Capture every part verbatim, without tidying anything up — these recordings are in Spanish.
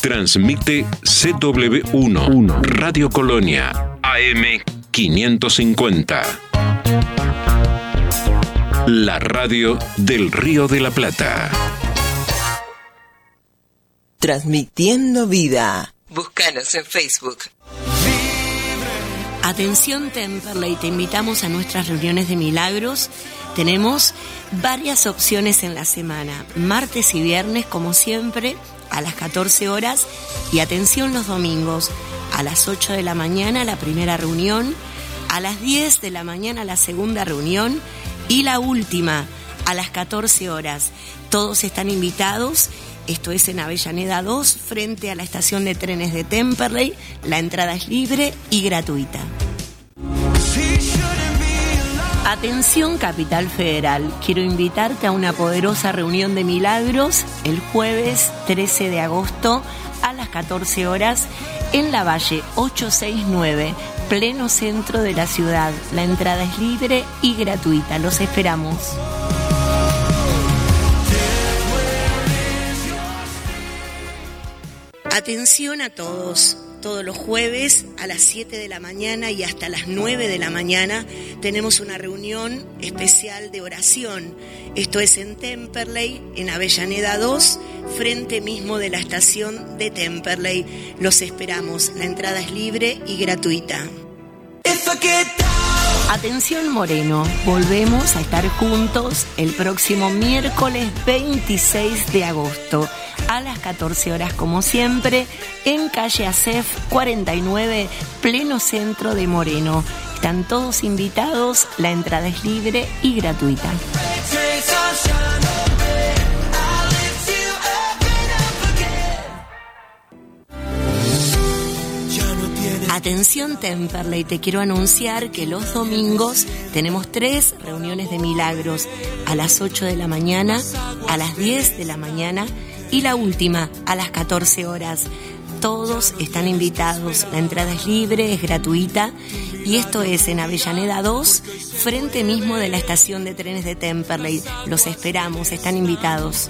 Transmite C W uno, Radio Colonia, A M quinientos cincuenta. La radio del Río de la Plata. Transmitiendo vida. Búscanos en Facebook. Atención Temperley, te invitamos a nuestras reuniones de milagros. Tenemos varias opciones en la semana, martes y viernes como siempre a las catorce horas, y atención los domingos a las ocho de la mañana la primera reunión, a las diez de la mañana la segunda reunión y la última a las catorce horas. Todos están invitados. Esto es en Avellaneda dos, frente a la estación de trenes de Temperley. La entrada es libre y gratuita. Atención Capital Federal, quiero invitarte a una poderosa reunión de milagros el jueves trece de agosto a las catorce horas en la Valle ochocientos sesenta y nueve, pleno centro de la ciudad. La entrada es libre y gratuita. Los esperamos. Atención a todos, todos los jueves a las siete de la mañana y hasta las nueve de la mañana tenemos una reunión especial de oración. Esto es en Temperley, en Avellaneda dos, frente mismo de la estación de Temperley. Los esperamos, la entrada es libre y gratuita. Atención Moreno, volvemos a estar juntos el próximo miércoles veintiséis de agosto a las catorce horas como siempre en calle Acef cuarenta y nueve, pleno centro de Moreno. Están todos invitados, la entrada es libre y gratuita. Atención Temperley, te quiero anunciar que los domingos tenemos tres reuniones de milagros, a las ocho de la mañana, a las diez de la mañana y la última a las catorce horas. Todos están invitados, la entrada es libre, es gratuita, y esto es en Avellaneda dos, frente mismo de la estación de trenes de Temperley. Los esperamos, están invitados.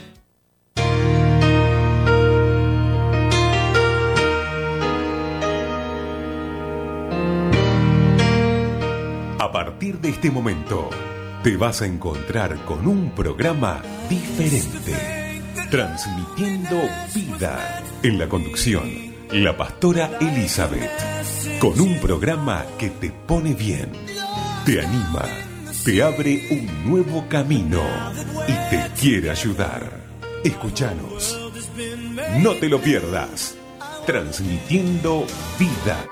A partir de este momento, te vas a encontrar con un programa diferente, transmitiendo vida. En la conducción, la pastora Elizabeth, con un programa que te pone bien, te anima, te abre un nuevo camino y te quiere ayudar. Escúchanos, no te lo pierdas, transmitiendo vida.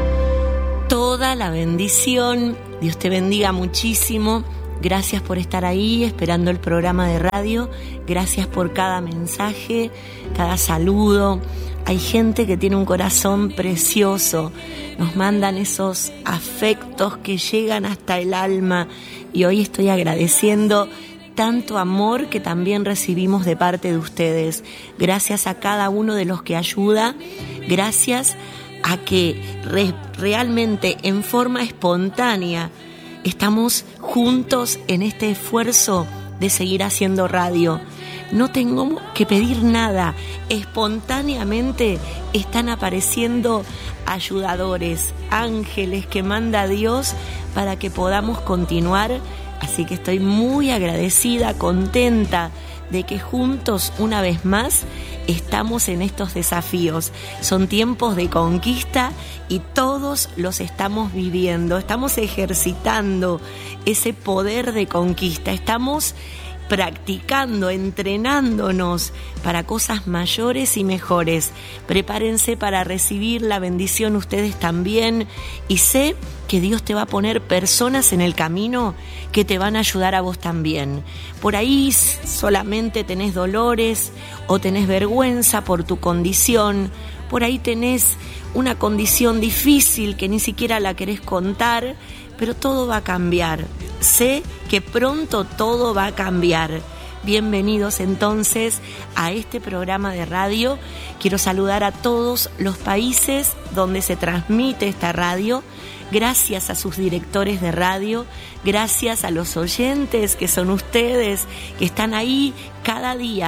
Toda la bendición, Dios te bendiga muchísimo. Gracias por estar ahí esperando el programa de radio. Gracias por cada mensaje, cada saludo. Hay gente que tiene un corazón precioso. Nos mandan esos afectos que llegan hasta el alma. Y hoy estoy agradeciendo tanto amor que también recibimos de parte de ustedes. Gracias a cada uno de los que ayuda. Gracias a que re- realmente en forma espontánea estamos juntos en este esfuerzo de seguir haciendo radio. No tengo que pedir nada. Espontáneamente están apareciendo ayudadores, ángeles que manda Dios para que podamos continuar. Así que estoy muy agradecida, contenta de que juntos una vez más estamos en estos desafíos. Son tiempos de conquista y todos los estamos viviendo. Estamos ejercitando ese poder de conquista. Estamos practicando, entrenándonos para cosas mayores y mejores. Prepárense para recibir la bendición ustedes también, y sé que Dios te va a poner personas en el camino que te van a ayudar a vos también. Por ahí solamente tenés dolores o tenés vergüenza por tu condición. Por ahí tenés una condición difícil que ni siquiera la querés contar, pero todo va a cambiar. Sé que pronto todo va a cambiar. Bienvenidos entonces a este programa de radio. Quiero saludar a todos los países donde se transmite esta radio. Gracias a sus directores de radio, gracias a los oyentes que son ustedes, que están ahí cada día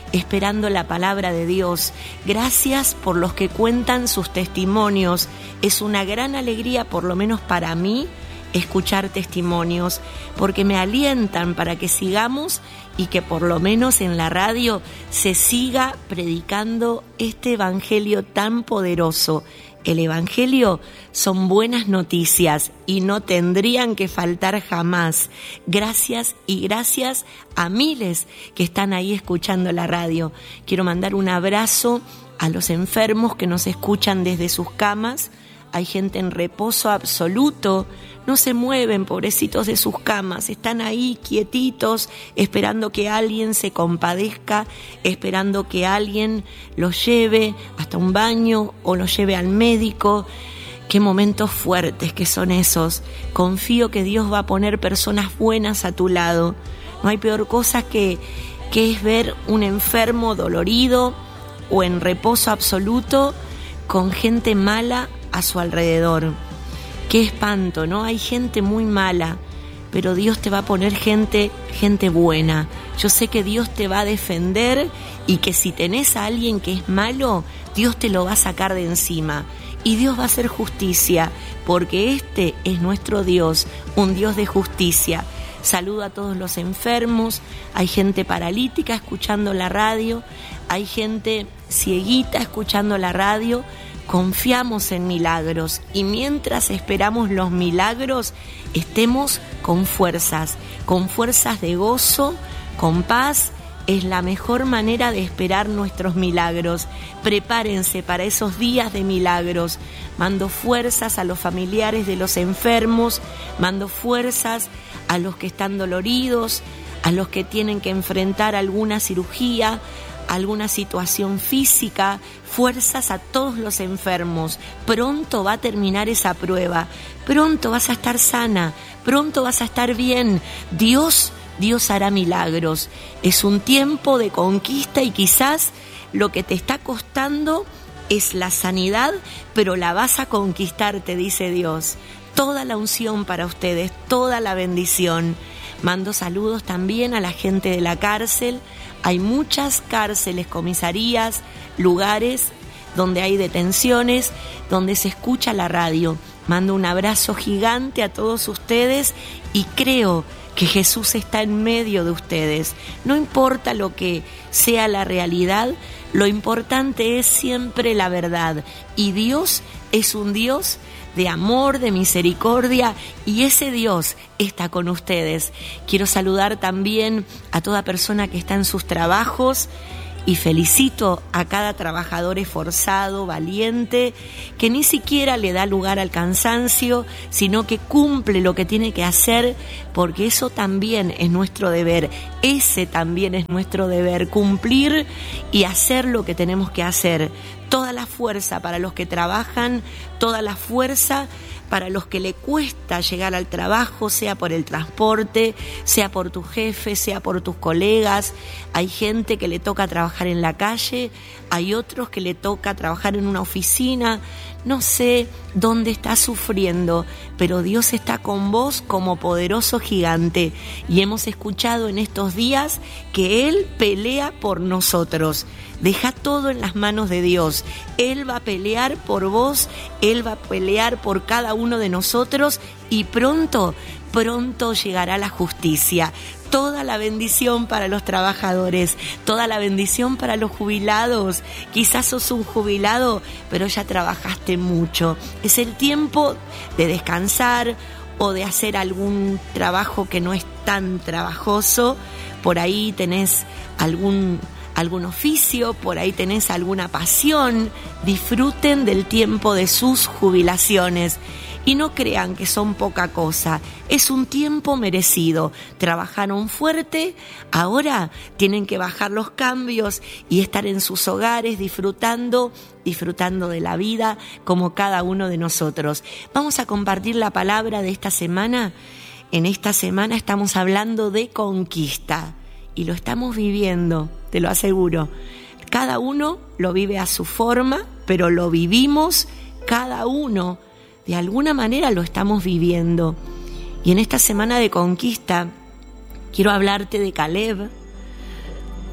esperando la palabra de Dios. Gracias por los que cuentan sus testimonios. Es una gran alegría, por lo menos para mí, escuchar testimonios, porque me alientan para que sigamos y que por lo menos en la radio se siga predicando este evangelio tan poderoso. El evangelio son buenas noticias y no tendrían que faltar jamás. Gracias y gracias a miles que están ahí escuchando la radio. Quiero mandar un abrazo a los enfermos que nos escuchan desde sus camas. Hay gente en reposo absoluto, no se mueven, pobrecitos de sus camas, están ahí quietitos, esperando que alguien se compadezca, esperando que alguien los lleve hasta un baño o los lleve al médico. Qué momentos fuertes que son esos. Confío que Dios va a poner personas buenas a tu lado. No hay peor cosa que, que es ver un enfermo dolorido o en reposo absoluto con gente mala a su alrededor. Qué espanto, ¿no? Hay gente muy mala, pero Dios te va a poner gente, gente buena. Yo sé que Dios te va a defender y que si tenés a alguien que es malo, Dios te lo va a sacar de encima. Y Dios va a hacer justicia, porque este es nuestro Dios, un Dios de justicia. Saludo a todos los enfermos, hay gente paralítica escuchando la radio, hay gente cieguita escuchando la radio. Confiamos en milagros y mientras esperamos los milagros, estemos con fuerzas, con fuerzas de gozo, con paz. Es la mejor manera de esperar nuestros milagros. Prepárense para esos días de milagros. Mando fuerzas a los familiares de los enfermos, mando fuerzas a los que están doloridos, a los que tienen que enfrentar alguna cirugía, alguna situación física. Fuerzas a todos los enfermos. Pronto va a terminar esa prueba. Pronto vas a estar sana. Pronto vas a estar bien. Dios, Dios hará milagros. Es un tiempo de conquista y quizás lo que te está costando es la sanidad, pero la vas a conquistar, te dice Dios. Toda la unción para ustedes, toda la bendición. Mando saludos también a la gente de la cárcel. Hay muchas cárceles, comisarías, lugares donde hay detenciones, donde se escucha la radio. Mando un abrazo gigante a todos ustedes y creo que Jesús está en medio de ustedes. No importa lo que sea la realidad, lo importante es siempre la verdad. Y Dios es un Dios de amor, de misericordia, y ese Dios está con ustedes. Quiero saludar también a toda persona que está en sus trabajos y felicito a cada trabajador esforzado, valiente, que ni siquiera le da lugar al cansancio, sino que cumple lo que tiene que hacer, porque eso también es nuestro deber. Ese también es nuestro deber, cumplir y hacer lo que tenemos que hacer. Toda la fuerza para los que trabajan, toda la fuerza para los que le cuesta llegar al trabajo, sea por el transporte, sea por tu jefe, sea por tus colegas. Hay gente que le toca trabajar en la calle, hay otros que le toca trabajar en una oficina. No sé dónde estás sufriendo, pero Dios está con vos como poderoso gigante. Y hemos escuchado en estos días que Él pelea por nosotros. Deja todo en las manos de Dios. Él va a pelear por vos, Él va a pelear por cada uno de nosotros y pronto, pronto llegará la justicia. Toda la bendición para los trabajadores, toda la bendición para los jubilados. Quizás sos un jubilado, pero ya trabajaste mucho. Es el tiempo de descansar o de hacer algún trabajo que no es tan trabajoso. Por ahí tenés algún... algún oficio, por ahí tenés alguna pasión. Disfruten del tiempo de sus jubilaciones y no crean que son poca cosa. Es un tiempo merecido. Trabajaron fuerte, ahora tienen que bajar los cambios y estar en sus hogares disfrutando, disfrutando de la vida como cada uno de nosotros. Vamos a compartir la palabra de esta semana. En esta semana estamos hablando de conquista. Y lo estamos viviendo, te lo aseguro. Cada uno lo vive a su forma, pero lo vivimos cada uno. De alguna manera lo estamos viviendo. Y en esta semana de conquista, quiero hablarte de Caleb,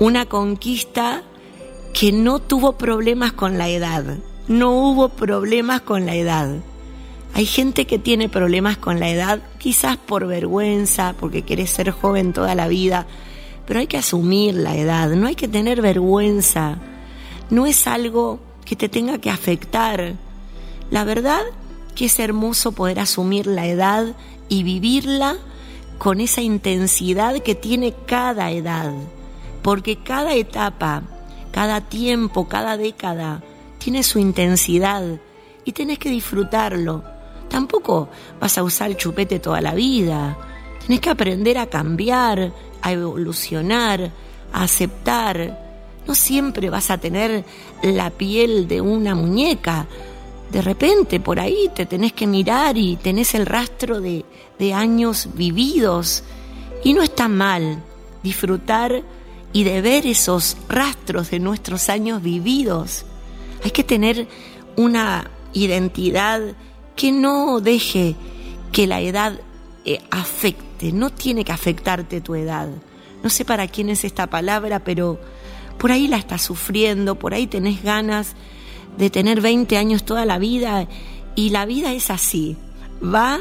una conquista que no tuvo problemas con la edad, no hubo problemas con la edad. Hay gente que tiene problemas con la edad, quizás por vergüenza, porque querés ser joven toda la vida, pero hay que asumir la edad, no hay que tener vergüenza, no es algo que te tenga que afectar. La verdad que es hermoso poder asumir la edad y vivirla con esa intensidad que tiene cada edad, porque cada etapa, cada tiempo, cada década tiene su intensidad y tenés que disfrutarlo. Tampoco vas a usar el chupete toda la vida. Tenés que aprender a cambiar, a evolucionar, a aceptar. No siempre vas a tener la piel de una muñeca. De repente por ahí te tenés que mirar y tenés el rastro de, de años vividos. Y no está mal disfrutar y de ver esos rastros de nuestros años vividos. Hay que tener una identidad que no deje que la edad eh, afecte, no tiene que afectarte tu edad. No sé para quién es esta palabra, pero por ahí la estás sufriendo, por ahí tenés ganas de tener veinte años toda la vida, y la vida es así, va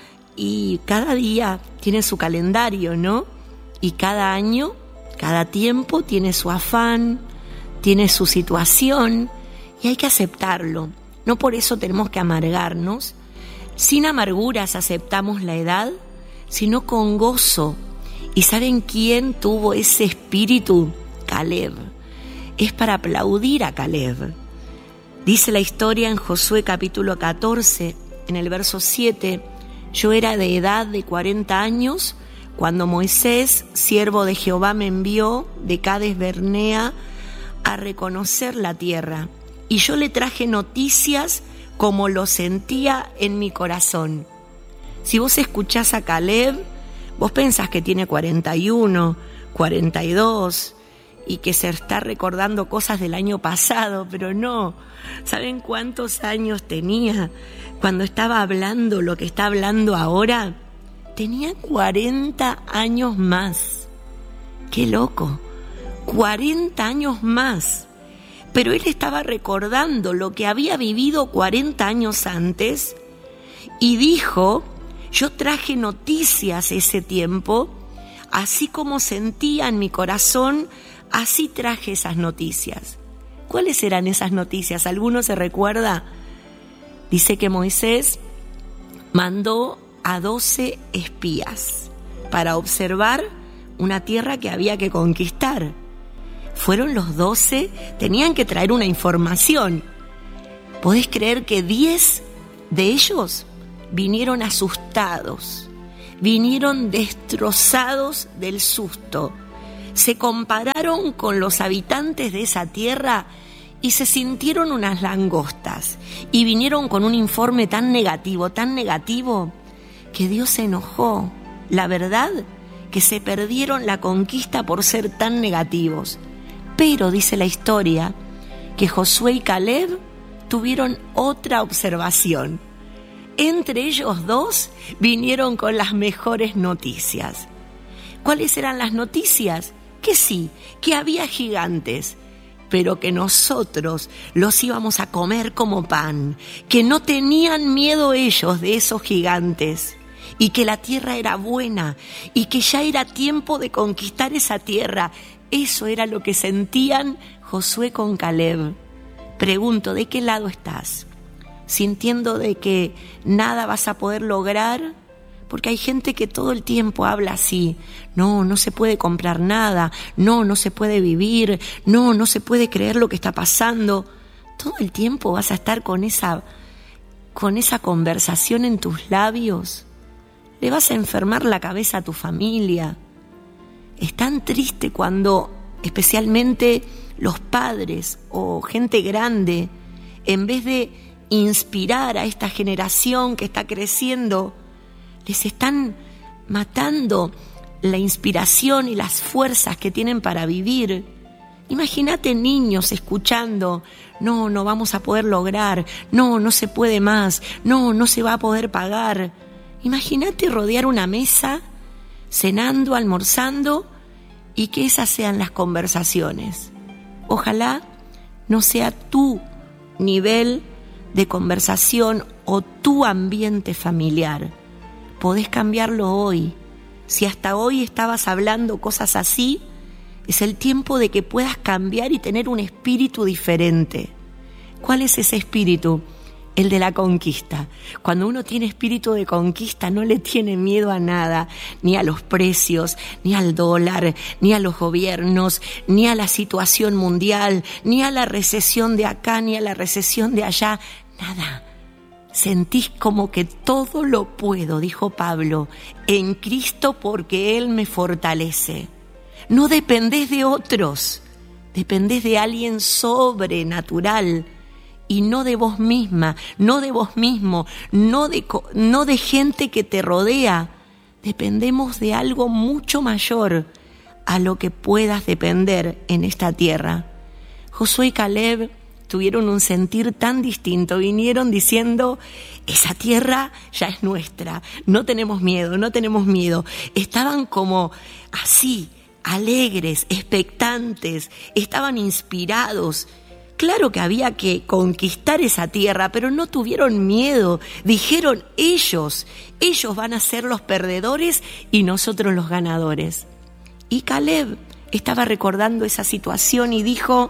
y cada día tiene su calendario, ¿no? Y cada año, cada tiempo tiene su afán, tiene su situación, y hay que aceptarlo. No por eso tenemos que amargarnos. Sin amarguras aceptamos la edad, sino con gozo. ¿Y saben quién tuvo ese espíritu? Caleb. Es para aplaudir a Caleb. Dice la historia en Josué capítulo catorce, en el verso siete, yo era de edad de cuarenta años cuando Moisés, siervo de Jehová, me envió de Cades Barnea a reconocer la tierra. Y yo le traje noticias como lo sentía en mi corazón. Si vos escuchás a Caleb, vos pensás que tiene cuarenta y uno, cuarenta y dos y que se está recordando cosas del año pasado, pero no. ¿Saben cuántos años tenía cuando estaba hablando lo que está hablando ahora? Tenía cuarenta años más. ¡Qué loco! cuarenta años más. Pero él estaba recordando lo que había vivido cuarenta años antes y dijo, yo traje noticias ese tiempo, así como sentía en mi corazón, así traje esas noticias. ¿Cuáles eran esas noticias? ¿Alguno se recuerda? Dice que Moisés mandó a doce espías para observar una tierra que había que conquistar. Fueron los doce, tenían que traer una información. ¿Podés creer que diez de ellos vinieron asustados, vinieron destrozados del susto? Se compararon con los habitantes de esa tierra y se sintieron unas langostas y vinieron con un informe tan negativo, tan negativo, que Dios se enojó. La verdad, que se perdieron la conquista por ser tan negativos. Pero dice la historia que Josué y Caleb tuvieron otra observación. Entre ellos dos vinieron con las mejores noticias. ¿Cuáles eran las noticias? Que sí, que había gigantes, pero que nosotros los íbamos a comer como pan, que no tenían miedo ellos de esos gigantes, y que la tierra era buena, y que ya era tiempo de conquistar esa tierra. Eso era lo que sentían Josué con Caleb. Pregunto, ¿de qué lado estás? ¿Sintiendo de que nada vas a poder lograr? Porque hay gente que todo el tiempo habla así. No, no se puede comprar nada. No, no se puede vivir. No, no se puede creer lo que está pasando. Todo el tiempo vas a estar con esa, con esa conversación en tus labios. Le vas a enfermar la cabeza a tu familia. Es tan triste cuando, especialmente los padres o gente grande, en vez de inspirar a esta generación que está creciendo, les están matando la inspiración y las fuerzas que tienen para vivir. Imagínate niños escuchando, no, no vamos a poder lograr, no, no se puede más, no, no se va a poder pagar. Imagínate rodear una mesa, cenando, almorzando, y que esas sean las conversaciones. Ojalá no sea tu nivel de conversación o tu ambiente familiar. Podés cambiarlo hoy. Si hasta hoy estabas hablando cosas así, es el tiempo de que puedas cambiar y tener un espíritu diferente. ¿Cuál es ese espíritu? El de la conquista. Cuando uno tiene espíritu de conquista, no le tiene miedo a nada, ni a los precios, ni al dólar, ni a los gobiernos, ni a la situación mundial, ni a la recesión de acá, ni a la recesión de allá, nada. Sentís como que todo lo puedo, dijo Pablo, en Cristo porque Él me fortalece. No dependés de otros, dependés de alguien sobrenatural. Y no de vos misma, no de vos mismo, no de, no de gente que te rodea. Dependemos de algo mucho mayor a lo que puedas depender en esta tierra. Josué y Caleb tuvieron un sentir tan distinto, vinieron diciendo, esa tierra ya es nuestra, no tenemos miedo, no tenemos miedo. Estaban como así, alegres, expectantes, estaban inspirados. Claro que había que conquistar esa tierra, pero no tuvieron miedo. Dijeron ellos, ellos van a ser los perdedores y nosotros los ganadores. Y Caleb estaba recordando esa situación y dijo,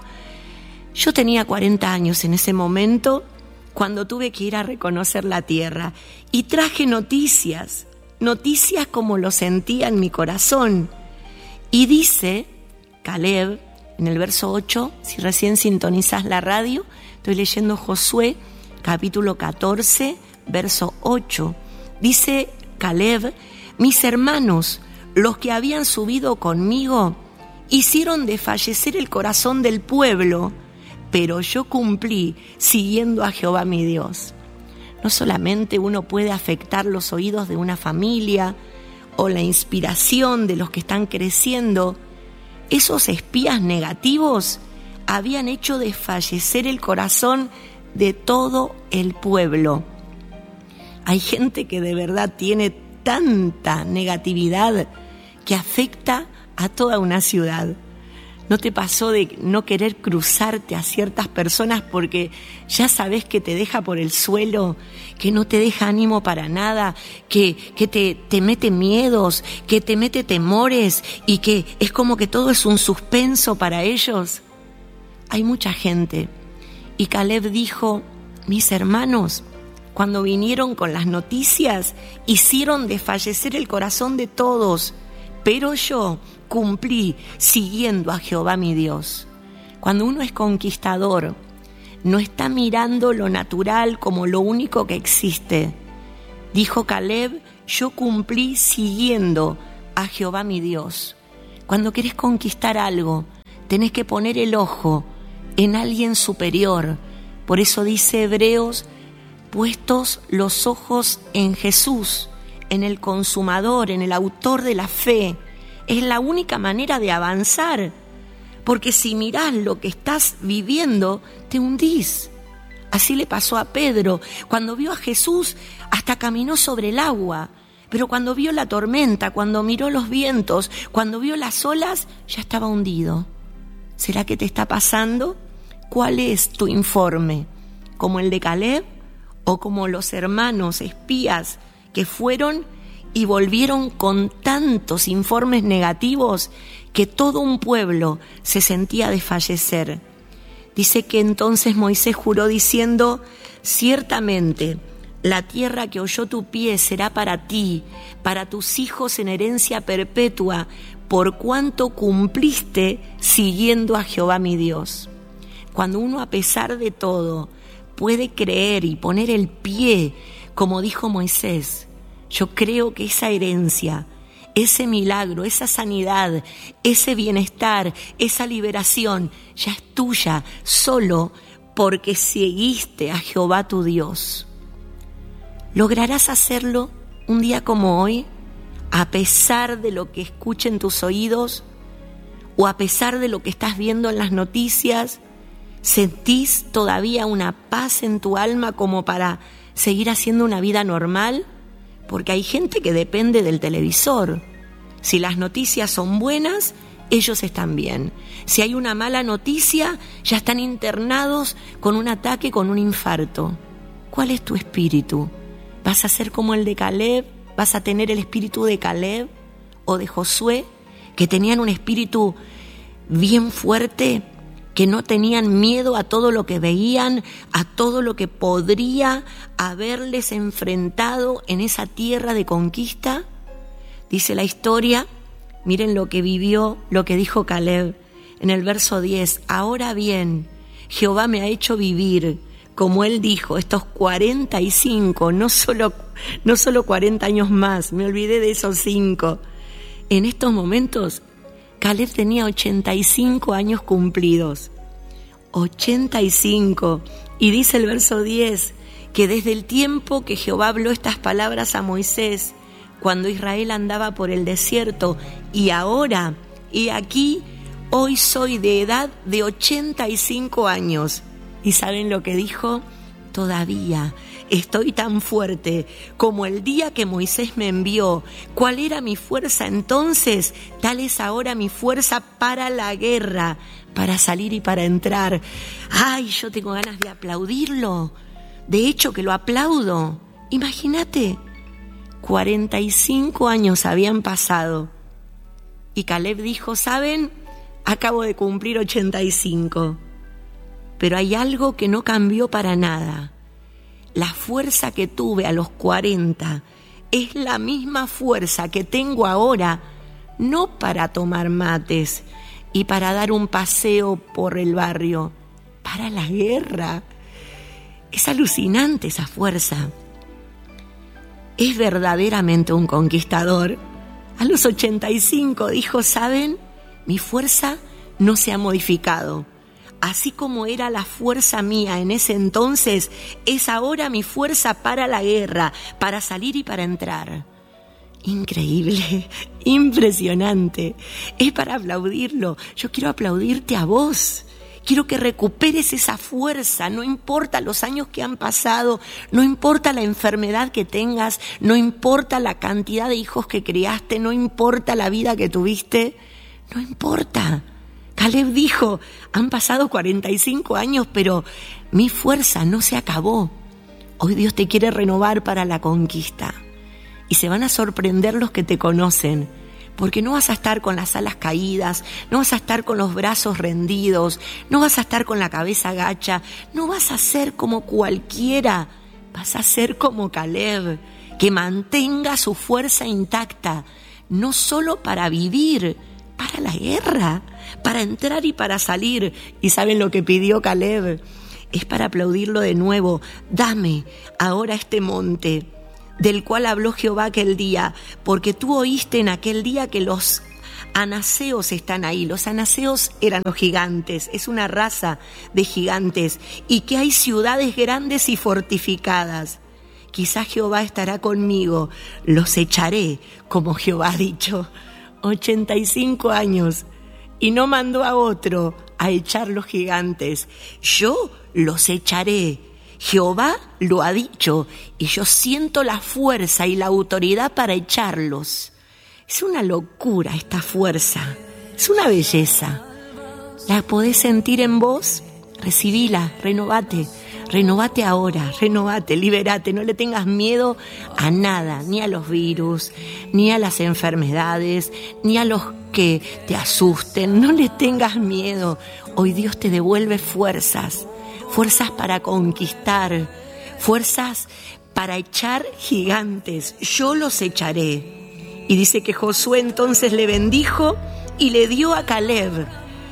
yo tenía cuarenta años en ese momento cuando tuve que ir a reconocer la tierra y traje noticias, noticias como lo sentía en mi corazón. Y dice Caleb, en el verso ocho, si recién sintonizás la radio, estoy leyendo Josué, capítulo catorce, verso ocho. Dice Caleb, mis hermanos, los que habían subido conmigo, hicieron desfallecer el corazón del pueblo, pero yo cumplí siguiendo a Jehová mi Dios. No solamente uno puede afectar los oídos de una familia o la inspiración de los que están creciendo. Esos espías negativos habían hecho desfallecer el corazón de todo el pueblo. Hay gente que de verdad tiene tanta negatividad que afecta a toda una ciudad. ¿No te pasó de no querer cruzarte a ciertas personas porque ya sabes que te deja por el suelo, que no te deja ánimo para nada, que, que te, te mete miedos, que te mete temores y que es como que todo es un suspenso para ellos? Hay mucha gente. Y Caleb dijo, mis hermanos, cuando vinieron con las noticias, hicieron desfallecer el corazón de todos, pero yo cumplí siguiendo a Jehová mi Dios. Cuando uno es conquistador, no está mirando lo natural como lo único que existe. Dijo Caleb, yo cumplí siguiendo a Jehová mi Dios. Cuando querés conquistar algo, tenés que poner el ojo en alguien superior. Por eso dice Hebreos, puestos los ojos en Jesús, en el consumador, en el autor de la fe. Es la única manera de avanzar, porque si mirás lo que estás viviendo, te hundís. Así le pasó a Pedro. Cuando vio a Jesús, hasta caminó sobre el agua. Pero cuando vio la tormenta, cuando miró los vientos, cuando vio las olas, ya estaba hundido. ¿Será que te está pasando? ¿Cuál es tu informe? ¿Como el de Caleb o como los hermanos espías que fueron y volvieron con tantos informes negativos que todo un pueblo se sentía desfallecer? Dice que entonces Moisés juró diciendo, ciertamente la tierra que oyó tu pie será para ti, para tus hijos en herencia perpetua, por cuanto cumpliste siguiendo a Jehová mi Dios. Cuando uno a pesar de todo puede creer y poner el pie, como dijo Moisés, yo creo que esa herencia, ese milagro, esa sanidad, ese bienestar, esa liberación ya es tuya solo porque seguiste a Jehová tu Dios. ¿Lograrás hacerlo un día como hoy, a pesar de lo que escuchen tus oídos o a pesar de lo que estás viendo en las noticias? ¿Sentís todavía una paz en tu alma como para seguir haciendo una vida normal? Porque hay gente que depende del televisor. Si las noticias son buenas, ellos están bien. Si hay una mala noticia, ya están internados con un ataque, con un infarto. ¿Cuál es tu espíritu? ¿Vas a ser como el de Caleb? ¿Vas a tener el espíritu de Caleb o de Josué, que tenían un espíritu bien fuerte, que no tenían miedo a todo lo que veían, a todo lo que podría haberles enfrentado en esa tierra de conquista? Dice la historia, miren lo que vivió, lo que dijo Caleb en el verso diez. Ahora bien, Jehová me ha hecho vivir, como él dijo, estos cuarenta y cinco, no solo, no solo cuarenta años más, me olvidé de esos cinco. En estos momentos, Caleb tenía ochenta y cinco años cumplidos. ochenta y cinco. Y dice el verso diez, que desde el tiempo que Jehová habló estas palabras a Moisés, cuando Israel andaba por el desierto, y ahora, y aquí, hoy soy de edad de ochenta y cinco años. ¿Y saben lo que dijo? Todavía estoy tan fuerte como el día que Moisés me envió. ¿Cuál era mi fuerza entonces? Tal es ahora mi fuerza para la guerra, para salir y para entrar. ¡Ay, yo tengo ganas de aplaudirlo! De hecho que lo aplaudo. Imagínate, cuarenta y cinco años habían pasado. Y Caleb dijo, ¿saben? Acabo de cumplir ochenta y cinco. Pero hay algo que no cambió para nada. La fuerza que tuve a los cuarenta es la misma fuerza que tengo ahora, no para tomar mates y para dar un paseo por el barrio, para la guerra. Es alucinante esa fuerza. Es verdaderamente un conquistador. A los ochenta y cinco dijo, ¿saben? Mi fuerza no se ha modificado. Así como era la fuerza mía en ese entonces, es ahora mi fuerza para la guerra, para salir y para entrar. Increíble, impresionante. Es para aplaudirlo. Yo quiero aplaudirte a vos. Quiero que recuperes esa fuerza, no importa los años que han pasado, no importa la enfermedad que tengas, no importa la cantidad de hijos que criaste, no importa la vida que tuviste, no importa. Caleb dijo, han pasado cuarenta y cinco años, pero mi fuerza no se acabó. Hoy Dios te quiere renovar para la conquista. Y se van a sorprender los que te conocen, porque no vas a estar con las alas caídas, no vas a estar con los brazos rendidos, no vas a estar con la cabeza gacha, no vas a ser como cualquiera, vas a ser como Caleb, que mantenga su fuerza intacta, no solo para vivir, para la guerra, para entrar y para salir. ¿Y saben lo que pidió Caleb? Es para aplaudirlo de nuevo. Dame ahora este monte del cual habló Jehová aquel día, porque tú oíste en aquel día que los anaseos están ahí. Los anaseos eran los gigantes, es una raza de gigantes, y que hay ciudades grandes y fortificadas. Quizás Jehová estará conmigo, los echaré, como Jehová ha dicho. ochenta y cinco años, y no mandó a otro a echar los gigantes. Yo los echaré. Jehová lo ha dicho, y yo siento la fuerza y la autoridad para echarlos. Es una locura esta fuerza, es una belleza. ¿La podés sentir en vos? Recibila, renovate, renovate ahora, renovate, liberate, no le tengas miedo a nada, ni a los virus, ni a las enfermedades, ni a los que te asusten, no le tengas miedo. Hoy Dios te devuelve fuerzas, fuerzas para conquistar, fuerzas para echar gigantes. Yo los echaré. Y dice que Josué entonces le bendijo y le dio a Caleb,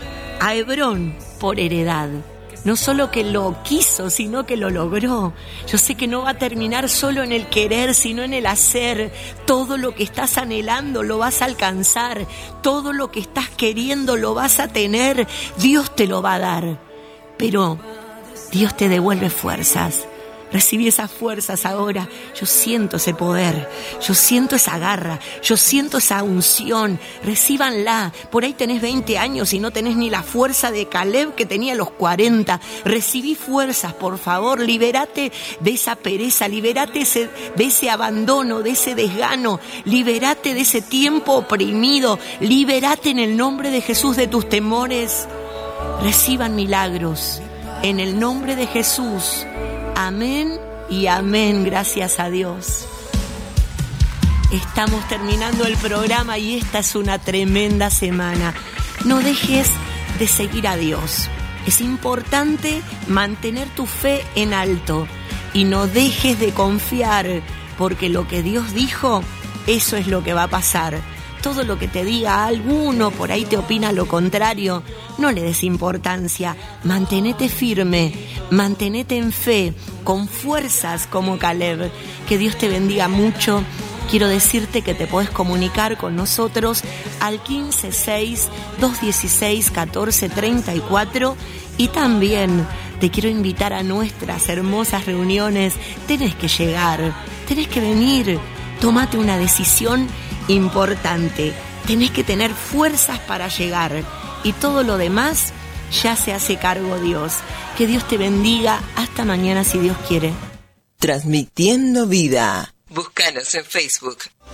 a Hebrón, por heredad. No solo que lo quiso, sino que lo logró. Yo sé que no va a terminar solo en el querer, sino en el hacer. Todo lo que estás anhelando lo vas a alcanzar. Todo lo que estás queriendo lo vas a tener. Dios te lo va a dar. Pero Dios te devuelve fuerzas. Recibí esas fuerzas ahora. Yo siento ese poder, yo siento esa garra, yo siento esa unción. Recíbanla. Por ahí tenés veinte años y no tenés ni la fuerza de Caleb que tenía a los cuarenta. Recibí fuerzas, por favor. Libérate de esa pereza, libérate ese, de ese abandono, de ese desgano. Libérate de ese tiempo oprimido. Libérate en el nombre de Jesús de tus temores. Reciban milagros en el nombre de Jesús. Amén y amén, gracias a Dios. Estamos terminando el programa y esta es una tremenda semana. No dejes de seguir a Dios. Es importante mantener tu fe en alto y no dejes de confiar, porque lo que Dios dijo, eso es lo que va a pasar. Todo lo que te diga alguno, por ahí te opina lo contrario, no le des importancia. Mantenete firme, mantenete en fe, con fuerzas como Caleb. Que Dios te bendiga mucho. Quiero decirte que te podés comunicar con nosotros al quince seis, dos dieciséis, catorce treinta y cuatro y también te quiero invitar a nuestras hermosas reuniones. Tenés que llegar, tenés que venir, tómate una decisión importante. Tenés que tener fuerzas para llegar y todo lo demás ya se hace cargo Dios. Que Dios te bendiga. Hasta mañana si Dios quiere. Transmitiendo vida. Búscanos en Facebook.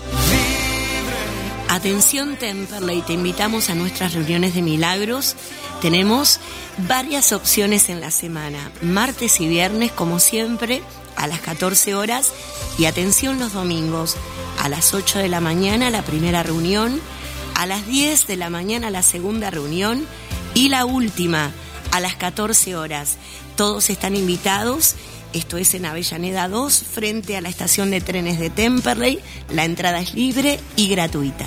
Atención Temperley, te invitamos a nuestras reuniones de milagros. Tenemos varias opciones en la semana, martes y viernes como siempre a las catorce horas y atención los domingos a las ocho de la mañana la primera reunión, a las diez de la mañana la segunda reunión y la última a las catorce horas. Todos están invitados. Esto es en Avellaneda dos, frente a la estación de trenes de Temperley. La entrada es libre y gratuita.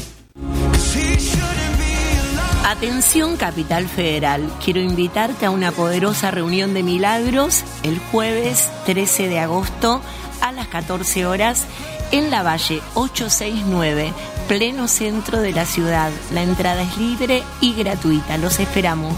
Atención Capital Federal, quiero invitarte a una poderosa reunión de milagros el jueves trece de agosto a las catorce horas en La Valle ochocientos sesenta y nueve, pleno centro de la ciudad. La entrada es libre y gratuita. Los esperamos.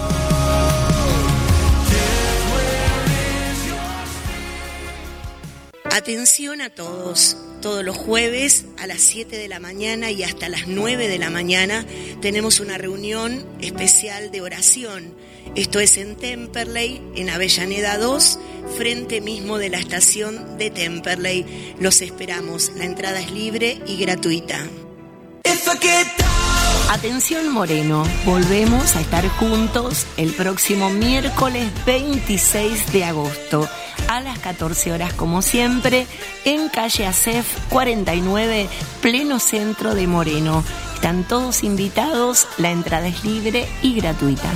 Atención a todos, todos los jueves a las siete de la mañana y hasta las nueve de la mañana tenemos una reunión especial de oración. Esto es en Temperley, en Avellaneda dos, frente mismo de la estación de Temperley. Los esperamos, la entrada es libre y gratuita. Atención Moreno, volvemos a estar juntos el próximo miércoles veintiséis de agosto a las catorce horas como siempre en calle Acef cuarenta y nueve, pleno centro de Moreno. Están todos invitados, la entrada es libre y gratuita.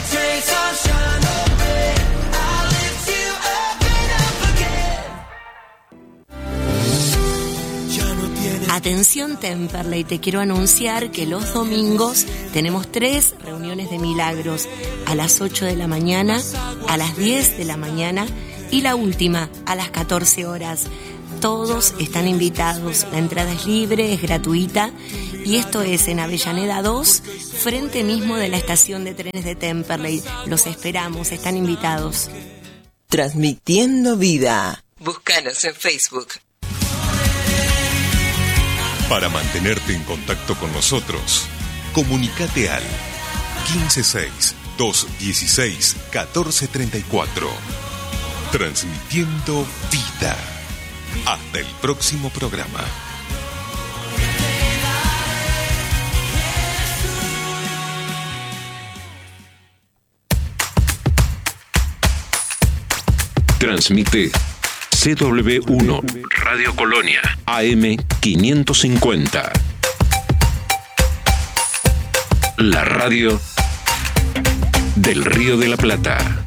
Atención Temperley, te quiero anunciar que los domingos tenemos tres reuniones de milagros, a las ocho de la mañana, a las diez de la mañana y la última a las catorce horas. Todos están invitados, la entrada es libre, es gratuita y esto es en Avellaneda dos, frente mismo de la estación de trenes de Temperley. Los esperamos, están invitados. Transmitiendo vida. Búscanos en Facebook. Para mantenerte en contacto con nosotros, comunícate al quince seis, dos dieciséis, catorce treinta y cuatro. Transmitiendo vida. Hasta el próximo programa. Transmite C W uno, Radio Colonia, A M quinientos cincuenta. La radio del Río de la Plata.